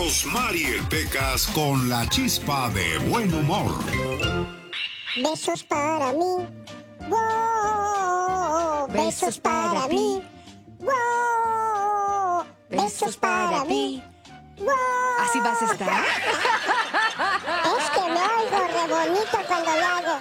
Rosmarie Pecas con la chispa de buen humor. Besos para mí. Wow. Besos para mí. Wow. Besos para mí. Wow. ¿Así vas a estar? Es que me oigo re bonito cuando lo hago.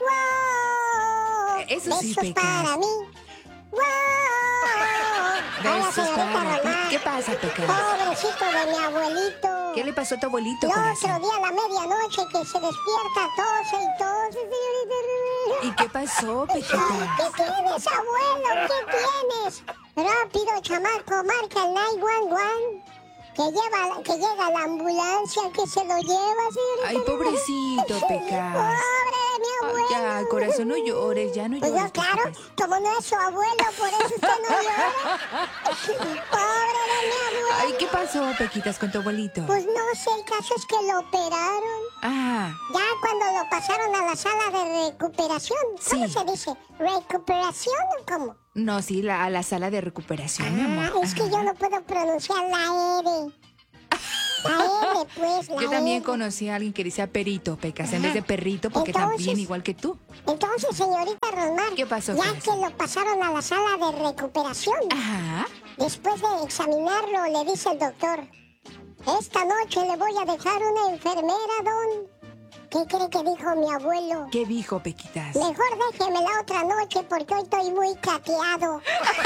Wow. Eso sí, Besos Pecas. para mí. Wow. Besos Hola, señorita para ti. Román. ¿Qué pasa, Pecas? Pobrecito de mi abuelito. ¿Qué le pasó a tu abuelito, El corazón? otro día a la medianoche que se despierta, tose y tose, señorita. ¿Y qué pasó, ¿Qué Pequitas? tienes, abuelo? ¿Qué tienes? Rápido, chamaco, marca el 911. Que llega la ambulancia, que se lo lleva, señorita. Ay, pobrecito, Pecas. Pobre de mi abuelo. Ya, corazón, no llores, ya no Pues llores. no, claro, Pecas. como no es su abuelo, por eso usted no llora. Pobre de mi abuelo. Ay, ¿qué pasó, Pequitas, con tu abuelito? Pues no sé, el caso es que lo operaron. Ah, Ya cuando lo pasaron a la sala de recuperación. ¿Cómo Sí. se dice? ¿Recuperación o cómo? no, sí, a la sala de recuperación, mi amor. Es que yo no puedo pronunciar la R. La R, pues, la Yo también R. conocí a alguien que decía perito, Pecas, en vez de perrito, porque Entonces- también igual que tú. Entonces, señorita Rosmar, ¿Qué pasó, ya corazón? que lo pasaron a la sala de recuperación, Ajá. después de examinarlo, le dice el doctor, esta noche le voy a dejar una enfermera, don. ¿Qué cree que dijo mi abuelo? ¿Qué dijo, Pequitas? Mejor déjeme la otra noche porque hoy estoy muy cateado.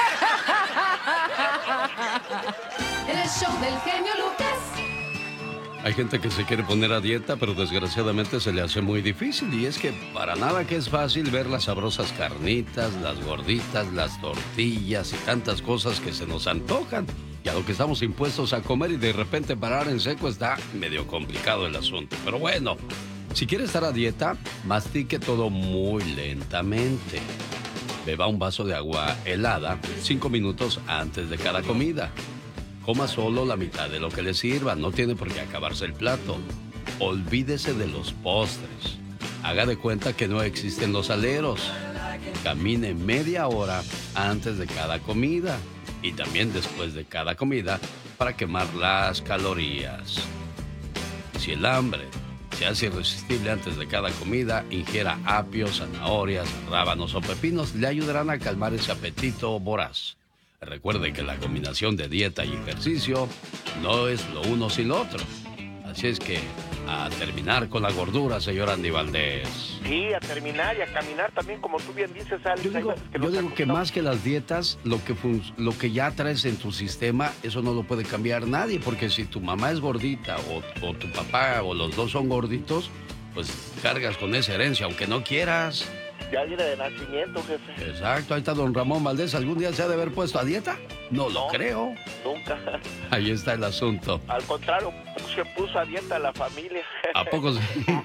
El show del genio Lucas. Hay gente que se quiere poner a dieta, pero desgraciadamente se le hace muy difícil. Y es que para nada que es fácil ver las sabrosas carnitas, las gorditas, las tortillas y tantas cosas que se nos antojan. Y a lo que estamos impuestos a comer y de repente parar en seco está medio complicado el asunto. Pero bueno, si quiere estar a dieta, mastique todo muy lentamente. Beba un vaso de agua helada 5 minutos antes de cada comida. Coma solo la mitad de lo que le sirva, no tiene por qué acabarse el plato. Olvídese de los postres. Haga de cuenta que no existen los aleros. Camine media hora antes de cada comida y también después de cada comida para quemar las calorías. Si el hambre se hace irresistible antes de cada comida, ingiera apio, zanahorias, rábanos o pepinos, le ayudarán a calmar ese apetito voraz. Recuerde que la combinación de dieta y ejercicio no es lo uno sin lo otro. Así es que a terminar con la gordura, señor Andy Valdés. Sí, a terminar y a caminar también, como tú bien dices, Alex. Yo digo, que más que las dietas, lo que ya traes en tu sistema, eso no lo puede cambiar nadie, porque si tu mamá es gordita o tu papá o los dos son gorditos, pues cargas con esa herencia, aunque no quieras. Ya viene de nacimiento, jefe. Exacto, ahí está don Ramón Valdés. ¿Algún día se ha de haber puesto a dieta? No lo creo. Nunca. Ahí está el asunto. Al contrario, se puso a dieta la familia. ¿A poco sí?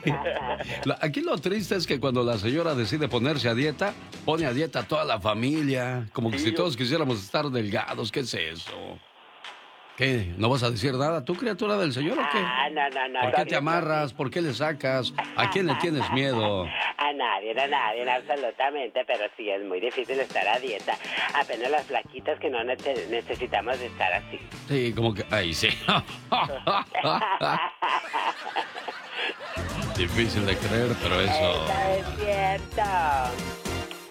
Aquí lo triste es que cuando la señora decide ponerse a dieta, pone a dieta a toda la familia. Como que Sí, si todos quisiéramos estar delgados. ¿Qué es eso? ¿Qué? ¿No vas a decir nada tú, criatura del Señor, o qué? No. ¿Por qué te amarras? ¿Por qué le sacas? ¿A quién le tienes miedo? A nadie, absolutamente, pero sí es muy difícil estar a dieta. Apenas las flaquitas que no necesitamos de estar así. Sí, como que... Ahí sí. Difícil de creer, pero eso... Eso es cierto.